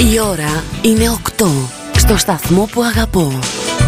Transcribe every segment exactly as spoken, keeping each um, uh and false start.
Η ώρα είναι οκτώ στο σταθμό που αγαπώ.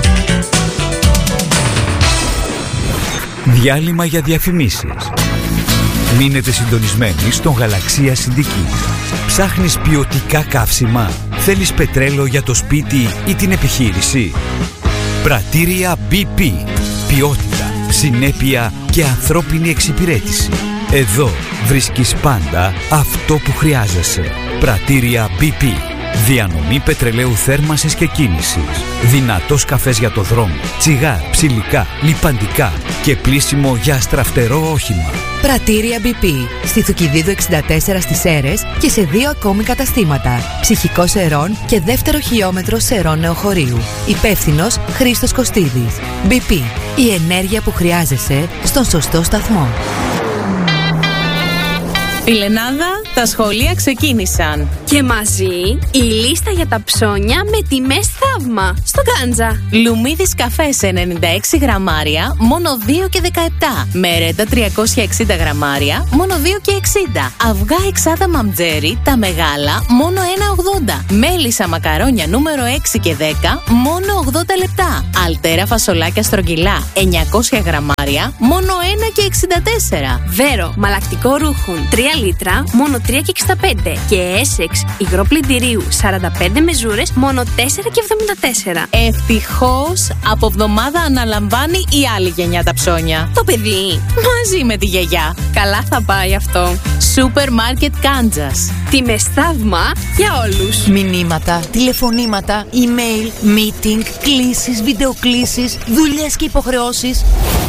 Διάλειμμα για διαφημίσεις. Μείνετε συντονισμένοι στον Γαλαξία Συνδική. Ψάχνεις ποιοτικά καύσιμα? Θέλεις πετρέλαιο για το σπίτι ή την επιχείρηση? Πρατήρια μπι πι. Ποιότητα, συνέπεια και ανθρώπινη εξυπηρέτηση. Εδώ βρίσκεις πάντα αυτό που χρειάζεσαι. Πρατήρια μπι πι. Διανομή πετρελαίου θέρμανσης και κίνησης. Δυνατός καφές για το δρόμο. Τσιγάρ, ψηλικά, λιπαντικά και πλύσιμο για αστραφτερό όχημα. Πρατήρια μπι πι. Στη Θουκυδίδου εξήντα τέσσερα στις Σέρρες και σε δύο ακόμη καταστήματα. Ψυχικό Σερών και δεύτερο χιλιόμετρο Σερών Νεοχωρίου. Υπεύθυνος Χρήστος Κωστίδης. μπι πι. Η ενέργεια που χρειάζεσαι στον σωστό σταθμό. Φιλενάδα, τα σχολεία ξεκίνησαν. Και μαζί η λίστα για τα ψώνια με τιμές θαύμα. Στο Γκάντζα. Λουμίδης καφέ ενενήντα έξι γραμμάρια, μόνο δύο και δεκαεπτά. Μερέντα τριακόσια εξήντα γραμμάρια, μόνο δύο και εξήντα. Αυγά εξάδα μαμτζέρι, τα μεγάλα, μόνο ένα ογδόντα. Μέλισσα μακαρόνια νούμερο έξι και δέκα, μόνο ογδόντα λεπτά. Αλτέρα φασολάκια στρογγυλά, εννιακόσια γραμμάρια, μόνο ένα και εξήντα τέσσερα. Βέρο, μαλακτικό ρούχουν, τρία λίτρα, μόνο τρία και εξήντα πέντε. Και Essex, υγρό πλυντηρίου, σαράντα πέντε μεζούρες, μόνο τέσσερα και εβδομήντα τέσσερα. Ευτυχώς, από εβδομάδα αναλαμβάνει η άλλη γενιά τα ψώνια. Το παιδί, μαζί με τη γιαγιά. Καλά θα πάει αυτό. Σούπερ Μάρκετ Κάντζας. Τιμές θαύμα για όλους. Μηνύματα, τηλεφωνήματα, email, meeting, κλήσεις, βιντεοκλήσεις, δουλειές και υποχρεώσεις.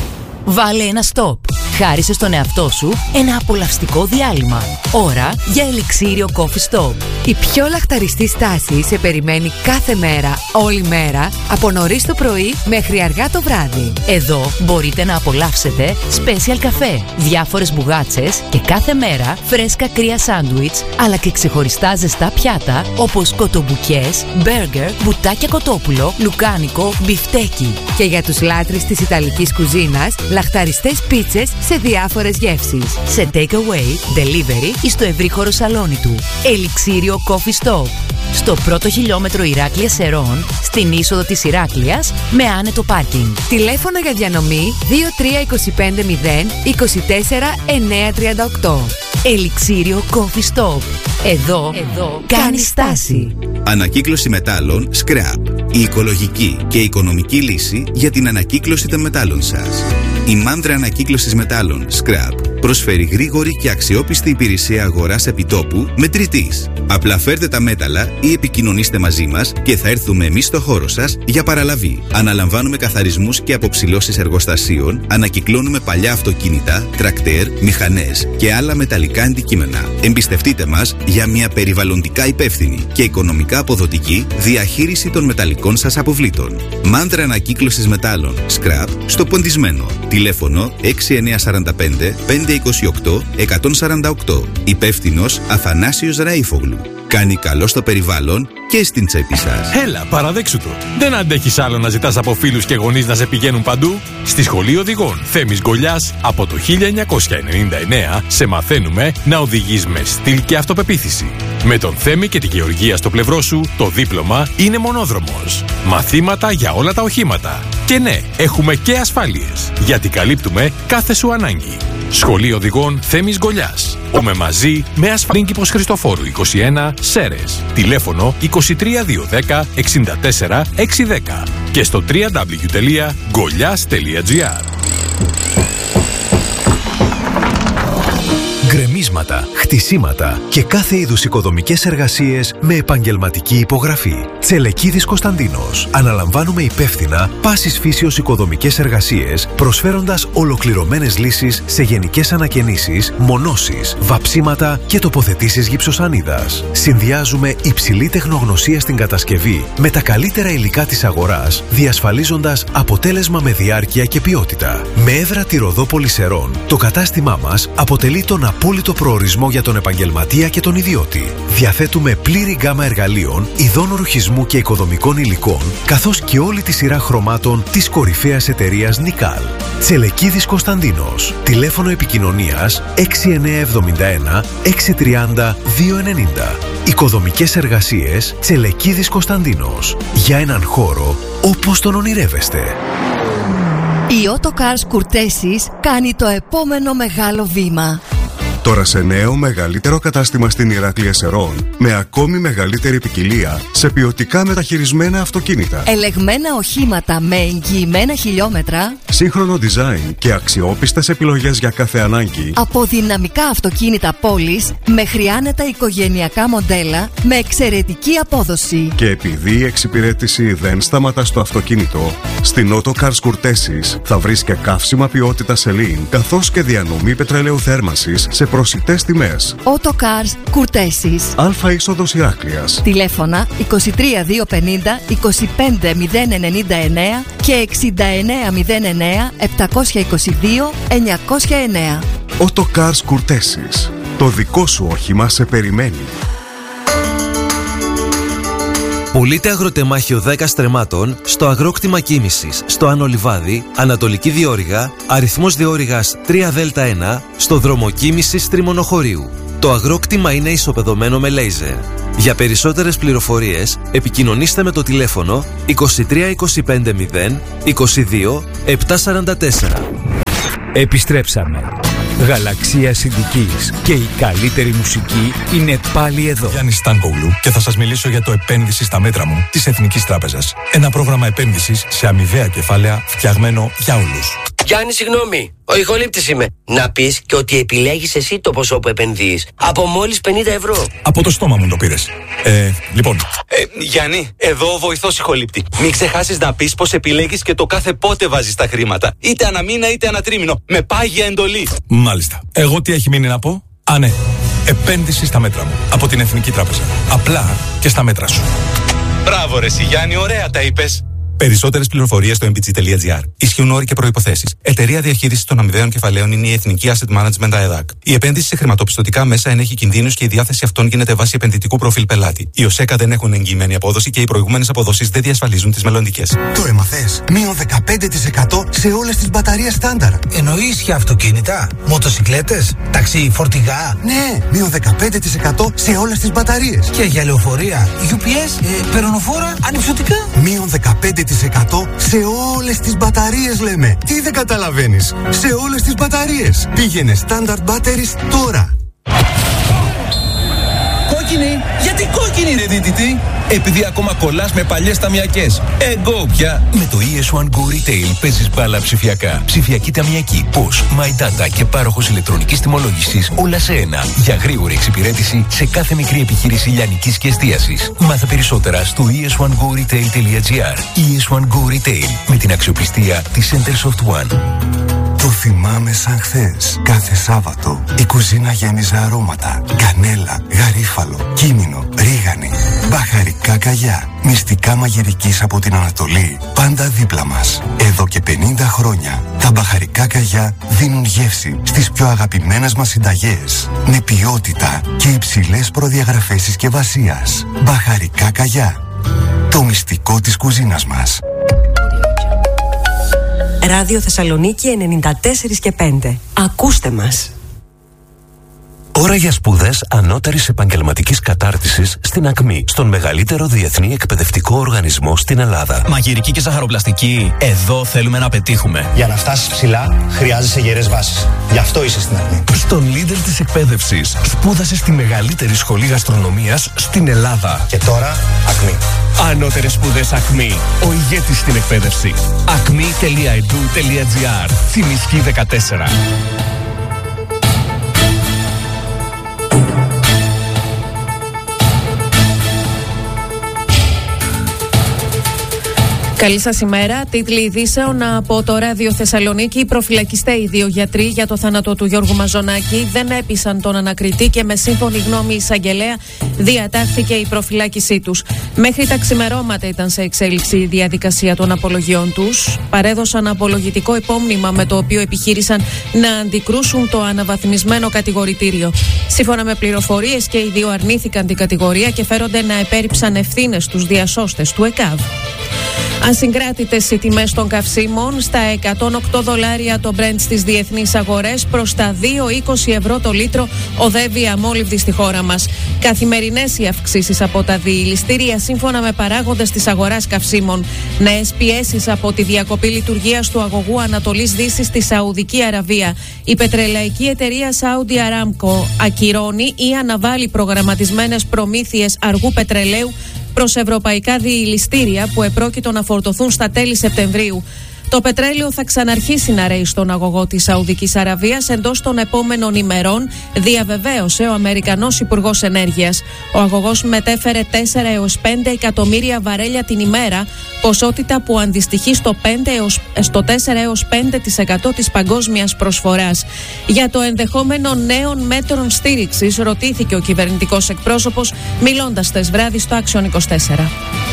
Βάλε ένα stop. Χάρισε στον εαυτό σου ένα απολαυστικό διάλειμμα. Ώρα για ελιξίριο Coffee Stop. Η πιο λαχταριστή στάση σε περιμένει κάθε μέρα, όλη μέρα, από νωρίς το πρωί μέχρι αργά το βράδυ. Εδώ μπορείτε να απολαύσετε special καφέ, διάφορες μπουγάτσες και κάθε μέρα φρέσκα κρύα σάντουιτς, αλλά και ξεχωριστά ζεστά πιάτα όπως κοτομπουκές, μπέργκερ, μπουτάκια κοτόπουλο, λουκάνικο, μπιφτέκι. Και για τους λάτρεις της ιταλικής κουζίνας, λαχταριστές πίτσες σε διάφορες γεύσεις. Σε takeaway, delivery ή στο ευρύχωρο σαλόνι του. Ελιξίριο Coffee Stop. Στο πρώτο χιλιόμετρο Ηράκλειας Σερών, στην είσοδο της Ηράκλειας, με άνετο πάρκινγκ. Τηλέφωνο για διανομή δύο τρία είκοσι πέντε μηδέν είκοσι τέσσερα εννιακόσια τριάντα οκτώ. Ελιξίριο Coffee Stop. Εδώ, Εδώ κάνει στάση. Ανακύκλωση μετάλλων Scrap. Η οικολογική και οικονομική λύση για την ανακύκλωση των μετάλλων σας. Η Μάνδρα Ανακύκλωσης Μετάλλων Scrap προσφέρει γρήγορη και αξιόπιστη υπηρεσία αγοράς επιτόπου μετρητής. Απλά φέρτε τα μέταλλα ή επικοινωνήστε μαζί μας και θα έρθουμε εμείς στο χώρο σας για παραλαβή. Αναλαμβάνουμε καθαρισμούς και αποψηλώσεις εργοστασίων, ανακυκλώνουμε παλιά αυτοκίνητα, τρακτέρ, μηχανές και άλλα μεταλλικά αντικείμενα. Εμπιστευτείτε μας για μια περιβαλλοντικά υπεύθυνη και οικονομικά αποδοτική διαχείριση των μεταλλικών σας αποβλήτων. Μάνδρα Ανακύκλωσης Μετάλλων Scrap στο Ποντισμένο. Τηλέφωνο έξι εννιά τέσσερα πέντε πέντε είκοσι οκτώ εκατόν σαράντα οκτώ. Υπεύθυνος Αθανάσιος Ραΐφογλου. Κάνει καλό στο περιβάλλον και στην τσέπη σας. Έλα, παραδέξου το. Δεν αντέχεις άλλο να ζητάς από φίλους και γονείς να σε πηγαίνουν παντού? Στη Σχολή Οδηγών Θέμης Γκολιάς από το χίλια εννιακόσια ενενήντα εννέα σε μαθαίνουμε να οδηγείς με στυλ και αυτοπεποίθηση. Με τον Θέμη και τη Γεωργία στο πλευρό σου, το δίπλωμα είναι μονόδρομος. Μαθήματα για όλα τα οχήματα. Και ναι, έχουμε και ασφάλειες, γιατί καλύπτουμε κάθε σου ανάγκη. Σχολή Οδηγών Θέμης Γκολιάς. Πούμε μαζί με Ασφαλίνκηπος Χριστοφόρου είκοσι ένα Σέρρες. Τηλέφωνο είκοσι τρία διακόσια δέκα εξήντα τέσσερα εξακόσια δέκα και στο double-u double-u double-u τελεία γκολιάς τελεία τζι άρ. Γκρεμίσματα, χτισήματα και κάθε είδους οικοδομικές εργασίες με επαγγελματική υπογραφή. Τσελεκίδης Κωνσταντίνος. Αναλαμβάνουμε υπεύθυνα πάσης φύσεως οικοδομικές εργασίες, προσφέροντας ολοκληρωμένες λύσεις σε γενικές ανακαινήσεις, μονώσεις, βαψίματα και τοποθετήσεις γυψοσανίδας. Συνδυάζουμε υψηλή τεχνογνωσία στην κατασκευή με τα καλύτερα υλικά της αγοράς, διασφαλίζοντας αποτέλεσμα με διάρκεια και ποιότητα. Με έδρα τη Ροδόπολη Σερών, το κατάστημά μας αποτελεί τον απόλυτο προορισμό για για τον επαγγελματία και τον ιδιώτη. Διαθέτουμε πλήρη γκάμα εργαλείων, ειδών ρουχισμού και οικοδομικών υλικών, καθώς και όλη τη σειρά χρωμάτων της κορυφαίας εταιρείας Νικάλ. Τσελεκίδης Κωνσταντίνος. Τηλέφωνο επικοινωνίας έξι εννιά εβδομήντα ένα έξι τριάντα δύο ενενήντα. Οικοδομικές εργασίες Τσελεκίδης Κωνσταντίνος. Για έναν χώρο όπως τον ονειρεύεστε. Η Autocars Courtesis κάνει το επόμενο μεγάλο βήμα. Τώρα σε νέο μεγαλύτερο κατάστημα στην Ηράκλεια Σερών, με ακόμη μεγαλύτερη ποικιλία σε ποιοτικά μεταχειρισμένα αυτοκίνητα. Ελεγμένα οχήματα με εγγυημένα χιλιόμετρα. Σύγχρονο design και αξιόπιστες επιλογές για κάθε ανάγκη. Από δυναμικά αυτοκίνητα πόλης μέχρι άνετα οικογενειακά μοντέλα με εξαιρετική απόδοση. Και επειδή η εξυπηρέτηση δεν σταματά στο αυτοκίνητο, στην Autocars Courtesis θα βρεις και καύσιμα ποιότητα Celine, καθώς και διανομή πετρελαίου θέρμανσης σε προσιτές τιμές. Autocars Courtesis. Αλφα είσοδος Ηράκλειας. Τηλέφωνα είκοσι τρία διακόσια πενήντα είκοσι πέντε μηδέν ενενήντα εννέα και εξήντα εννέα μηδέν εννέα επτακόσια είκοσι δύο εννιακόσια εννέα. Autocars Courtesis. Το δικό σου όχημα σε περιμένει. Πουλείται αγροτεμάχιο δέκα στρεμμάτων στο αγρόκτημα κίνησης στο Άνω Λιβάδι, Ανατολική Διόρυγα, αριθμός Διόρυγας τρία δέλτα ένα, στο δρόμο κίνησης Τριμονοχωρίου. Το αγρόκτημα είναι ισοπεδωμένο με λέιζερ. Για περισσότερες πληροφορίες επικοινωνήστε με το τηλέφωνο είκοσι τρία είκοσι πέντε μηδέν είκοσι δύο επτακόσια σαράντα τέσσερα. Επιστρέψαμε. Γαλαξία Συντικής και η καλύτερη μουσική είναι πάλι εδώ. Γιάννης Στάνκογλου και θα σας μιλήσω για το επένδυση στα μέτρα μου της Εθνικής Τράπεζας. Ένα πρόγραμμα επένδυσης σε αμοιβαία κεφάλαια φτιαγμένο για όλους. Γιάννη, συγγνώμη. Ο ηχολήπτης είμαι. Να πεις και ότι επιλέγεις εσύ το ποσό που επενδύεις. Από μόλις πενήντα ευρώ. Από το στόμα μου το πήρες. Ε, λοιπόν. Ε, Γιάννη, εδώ ο βοηθός ηχολήπτη. Μην ξεχάσεις να πεις πως επιλέγεις και το κάθε πότε βάζεις τα χρήματα. Είτε ανά μήνα είτε ανά τρίμηνο. Με πάγια εντολή. Μάλιστα. Εγώ τι έχει μείνει να πω? Α, ναι. Επένδυση στα μέτρα μου. Από την Εθνική Τράπεζα. Απλά και στα μέτρα σου. Μπράβο, ρε εσύ, Γιάννη, ωραία τα είπες. Περισσότερες πληροφορίες στο εμ πι τζι τελεία τζι άρ. Ισχύουν όροι και προϋποθέσεις. Εταιρεία διαχείρισης των αμοιβαίων κεφαλαίων είναι η Εθνική Asset Management ΑΕΔΑΚ. Η επένδυση σε χρηματοπιστωτικά μέσα ενέχει κινδύνους και η διάθεση αυτών γίνεται βάσει επενδυτικού προφίλ πελάτη. Οι ΟΣΕΚΑ δεν έχουν εγγυημένη απόδοση και οι προηγούμενες αποδόσεις δεν διασφαλίζουν τις μελλοντικές. Το έμαθες. Μείον δεκαπέντε τοις εκατό σε όλες τις μπαταρίες στάνταρ. Εννοείς για αυτοκίνητα, μοτοσικλέτες, ταξί, φορτηγά. Ναι, μείον δεκαπέντε τοις εκατό σε όλες τις μπαταρίες. Και για λεωφορεία, γιου πι ες, ε, περονοφόρα, ανυψωτικά. Μείον δεκαπέντε τοις εκατό σε όλες τις μπαταρίες λέμε. Τι δεν καταλαβαίνεις? Σε όλες τις μπαταρίες. Πήγαινε Standard Batteries τώρα. Κόκκινη! Γιατί κόκκινη ρε δίδυτη? Επειδή ακόμα κολλάς με παλιές ταμιακές. Εγώ πια! Με το ι ες One Go Retail παίζεις μπάλα ψηφιακά. Ψηφιακή ταμιακή, πώς, My Data και πάροχος ηλεκτρονικής τιμολόγησης όλα σε ένα. Για γρήγορη εξυπηρέτηση σε κάθε μικρή επιχείρηση λιανικής και εστίασης. Μάθε περισσότερα στο ι ες one go retail τελεία τζι άρ. ι ες One Go Retail με την αξιοπιστία της Centersoft One. Το θυμάμαι σαν χθες. Κάθε Σάββατο η κουζίνα γέμιζε αρώματα. Κανέλα, γαρίφαλο, κίμινο, ρίγανη. Μπαχαρικά καγιά. Μυστικά μαγειρικής από την Ανατολή. Πάντα δίπλα μας. Εδώ και πενήντα χρόνια τα μπαχαρικά καγιά δίνουν γεύση στις πιο αγαπημένες μας συνταγές. Με ποιότητα και υψηλές προδιαγραφές συσκευασίας. Μπαχαρικά καγιά. Το μυστικό της κουζίνας μας. Ράδιο Θεσσαλονίκη ενενήντα τέσσερα και πέντε. Ακούστε μας. Ώρα για σπουδές ανώτερης επαγγελματικής κατάρτισης στην ΑΚΜΗ, στον μεγαλύτερο διεθνή εκπαιδευτικό οργανισμό στην Ελλάδα. Μαγειρική και ζαχαροπλαστική, εδώ θέλουμε να πετύχουμε. Για να φτάσεις ψηλά, χρειάζεσαι γερές βάσεις. Γι' αυτό είσαι στην ΑΚΜΗ. Στον leader της εκπαίδευσης, σπούδασε στη μεγαλύτερη σχολή γαστρονομίας στην Ελλάδα. Και τώρα, ΑΚΜΗ. Ανώτερες σπουδές ΑΚΜΗ, ο ηγέτης στην εκπαίδευση. ακμή τελεία ι ντι γιου τελεία τζι άρ. Θημισκή δεκατέσσερα. Καλή σας ημέρα. Τίτλοι ειδήσεων από το Ράδιο Θεσσαλονίκη. Οι προφυλακιστέοι δύο γιατροί για το θάνατο του Γιώργου Μαζονάκη δεν έπεισαν τον ανακριτή και με σύμφωνη γνώμη εισαγγελέα διατάχθηκε η προφυλάκησή τους. Μέχρι τα ξημερώματα ήταν σε εξέλιξη η διαδικασία των απολογιών τους. Παρέδωσαν απολογητικό υπόμνημα με το οποίο επιχείρησαν να αντικρούσουν το αναβαθμισμένο κατηγορητήριο. Σύμφωνα με πληροφορίες και οι δύο αρνήθηκαν την κατηγορία και φέρονται να επέριψαν ευθύνες στους διασώστες του ΕΚΑΒ. Ασυγκράτητες οι τιμές των καυσίμων, στα εκατόν οκτώ δολάρια το Brent στις διεθνείς αγορές, προς τα δύο είκοσι ευρώ το λίτρο οδεύει αμόλυβδη στη χώρα μας. Καθημερινές οι αυξήσεις από τα διηληστήρια σύμφωνα με παράγοντες της αγοράς καυσίμων. Νέες πιέσεις από τη διακοπή λειτουργίας του αγωγού Ανατολής Δύσης στη Σαουδική Αραβία. Η πετρελαϊκή εταιρεία Saudi Aramco ακυρώνει ή αναβάλει προγραμματισμένες προμήθειες αργού πετρελαίου προς ευρωπαϊκά διηληστήρια που επρόκειτο να φορτωθούν στα τέλη Σεπτεμβρίου. Το πετρέλαιο θα ξαναρχίσει να ρέει στον αγωγό της Σαουδικής Αραβίας εντός των επόμενων ημερών, διαβεβαίωσε ο Αμερικανός Υπουργός Ενέργειας. Ο αγωγός μετέφερε τέσσερα έως πέντε εκατομμύρια βαρέλια την ημέρα, ποσότητα που αντιστοιχεί στο, πέντε έως, στο τέσσερα έως πέντε τοις εκατό της παγκόσμιας προσφοράς. Για το ενδεχόμενο νέων μέτρων στήριξης ρωτήθηκε ο κυβερνητικός εκπρόσωπος, μιλώντας χθες βράδυ στο Action είκοσι τέσσερα.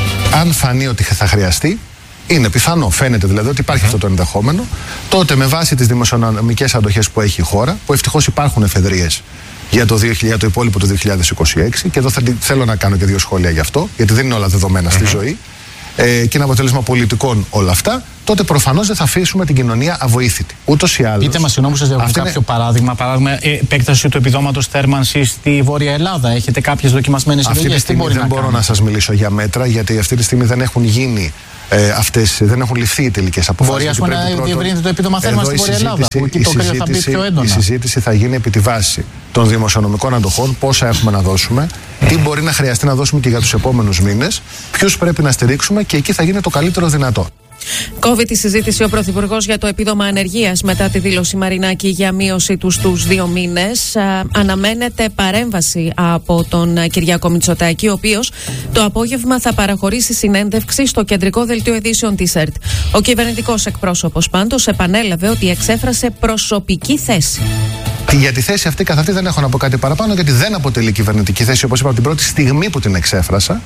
Αν φανεί ότι θα χρειαστεί, είναι πιθανό, φαίνεται δηλαδή ότι υπάρχει αυτό το ενδεχόμενο, τότε με βάση τις δημοσιονομικές αντοχές που έχει η χώρα, που ευτυχώς υπάρχουν εφεδρίες για το, δύο χιλιάδες, το υπόλοιπο του δύο χιλιάδες είκοσι έξι, και εδώ θα, θέλω να κάνω και δύο σχόλια γι' αυτό, γιατί δεν είναι όλα δεδομένα στη ζωή, ε, και είναι αποτέλεσμα πολιτικών όλα αυτά, τότε προφανώς δεν θα αφήσουμε την κοινωνία αβοήθητη. Ούτως ή άλλως. Πείτε μας, συγγνώμη, σας διαβάζω κάποιο είναι... παράδειγμα. Παράδειγμα, ε, επέκταση του επιδόματος θέρμανσης στη Βόρεια Ελλάδα. Έχετε κάποιες δοκιμασμένες ιδέες? Αυτή τη στιγμή δεν να μπορώ κάνω. να σας μιλήσω για μέτρα, γιατί αυτή τη στιγμή δεν έχουν γίνει. Ε, αυτές, δεν έχουν ληφθεί οι τελικές αποφάσεις. Μπορεί να διευρύνεται το επίδομα θέρμανσης στη Βόρεια Ελλάδα, που εκεί το κρύο θα μπει πιο έντονα. Η συζήτηση θα γίνει επί τη βάση των δημοσιονομικών αντοχών, πόσα έχουμε να δώσουμε, τι μπορεί να χρειαστεί να δώσουμε και για τους επόμενους μήνες, ποιους πρέπει να στηρίξουμε, και εκεί θα γίνει το καλύτερο δυνατό. Κόβει τη συζήτηση ο Πρωθυπουργός για το επίδομα ανεργίας μετά τη δήλωση Μαρινάκη για μείωση του στους δύο μήνες. Α, αναμένεται παρέμβαση από τον Κυριάκο Μητσοτάκη, ο οποίος το απόγευμα θα παραχωρήσει συνέντευξη στο κεντρικό δελτίο ειδήσεων της ΕΡΤ. Ο κυβερνητικός εκπρόσωπος πάντως επανέλαβε ότι εξέφρασε προσωπική θέση. Για τη θέση αυτή καθ' αυτή δεν έχω να πω κάτι παραπάνω, γιατί δεν αποτελεί κυβερνητική θέση, όπως είπα από την πρώτη στιγμή που την εξέφρασα.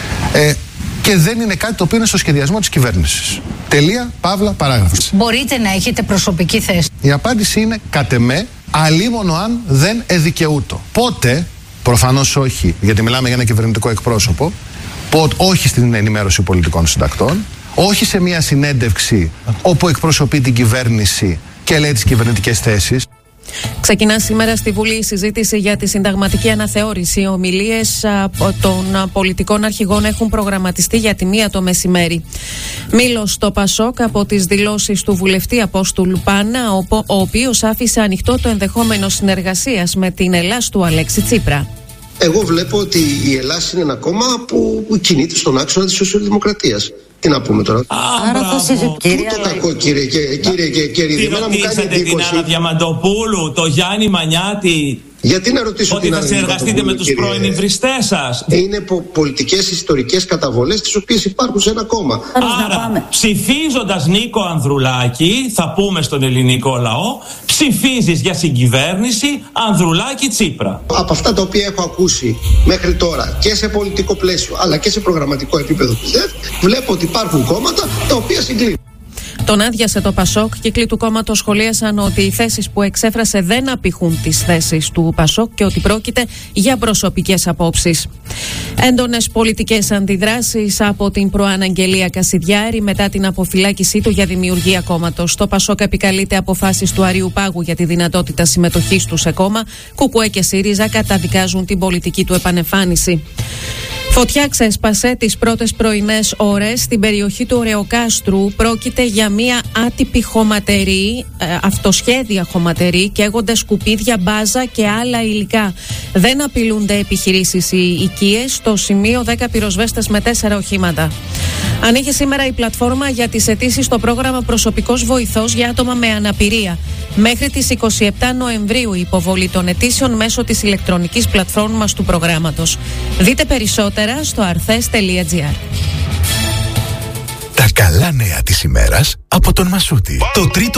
Ε, Και δεν είναι κάτι το οποίο είναι στο σχεδιασμό της κυβέρνησης. Τελεία, παύλα, παράγραφος. Μπορείτε να έχετε προσωπική θέση? Η απάντηση είναι κατ' εμέ, αλίμονο αν δεν εδικαιούτο. Πότε, προφανώς όχι, γιατί μιλάμε για ένα κυβερνητικό εκπρόσωπο, πότε, όχι στην ενημέρωση πολιτικών συντακτών, όχι σε μια συνέντευξη όπου εκπροσωπεί την κυβέρνηση και λέει τις κυβερνητικές θέσεις. Ξεκινά σήμερα στη Βουλή η συζήτηση για τη συνταγματική αναθεώρηση. Οι ομιλίες των πολιτικών αρχηγών έχουν προγραμματιστεί για τη μία το μεσημέρι. Μήλος στο Πασόκ από τις δηλώσεις του βουλευτή Απόστολου Πάνα, ο οποίος άφησε ανοιχτό το ενδεχόμενο συνεργασίας με την Ελλάς του Αλέξη Τσίπρα. Εγώ βλέπω ότι η Ελλάς είναι ένα κόμμα που κινείται στον άξονα της σοσιαλδημοκρατίας. Τι να πούμε τώρα? Άρα θα συζητήσουμε. Πού το κακό, κύριε και κύριε. Τι ρωτήσατε την Άννα Διαμαντοπούλου, το Γιάννη Μανιάτη, γιατί να ρωτήσω ότι θα συνεργαστείτε με τους πρώην υβριστές σας? Είναι πο- πολιτικές ιστορικές καταβολές τις οποίες υπάρχουν σε ένα κόμμα. Άρα, ψηφίζοντας Νίκο Ανδρουλάκη, θα πούμε στον ελληνικό λαό, ψηφίζεις για συγκυβέρνηση Ανδρουλάκη Τσίπρα. Από αυτά τα οποία έχω ακούσει μέχρι τώρα και σε πολιτικό πλαίσιο αλλά και σε προγραμματικό επίπεδο της ΔΕΦ, βλέπω ότι υπάρχουν κόμματα τα οποία συγκλίνουν. Τον άδειασε το Πασόκ. Κύκλοι του κόμματος σχολίασαν ότι οι θέσεις που εξέφρασε δεν απηχούν τις θέσεις του Πασόκ και ότι πρόκειται για προσωπικές απόψεις. Έντονες πολιτικές αντιδράσεις από την προαναγγελία Κασιδιάρη μετά την αποφυλάκησή του για δημιουργία κόμματος. Το Πασόκ επικαλείται αποφάσεις του Αρείου Πάγου για τη δυνατότητα συμμετοχής του σε κόμμα. Κουκουέ και ΣΥΡΙΖΑ καταδικάζουν την πολιτική του επανεμφάνιση. Φωτιά ξέσπασε τις πρώτες πρωινές ώρες στην περιοχή του Ωρεοκάστρου. Πρόκειται για μια άτυπη χωματερή, ε, αυτοσχέδια χωματερή, καίγονται σκουπίδια, μπάζα και άλλα υλικά. Δεν απειλούνται επιχειρήσεις οι οικίες. Στο σημείο δέκα πυροσβέστες με τέσσερα οχήματα. Ανοίγει σήμερα η πλατφόρμα για τις αιτήσεις στο πρόγραμμα Προσωπικός Βοηθός για άτομα με αναπηρία. Μέχρι τις είκοσι επτά Νοεμβρίου η υποβολή των αιτήσεων μέσω της ηλεκτρονικής πλατφόρμας του προγράμματος. Δείτε περισσότερα στο αρθές τελεία τζι άρ. Τα καλά καλά νέα της ημέρας από τον Μασούτη. Το τρίτο